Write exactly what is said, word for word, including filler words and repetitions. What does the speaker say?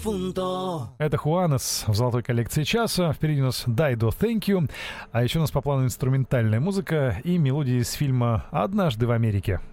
difunto. Это Хуанес в золотой коллекции часа. Впереди у нас Дайдо Thank You. А еще у нас по плану инструментальная музыка и мелодии из фильма «Однажды в Америке».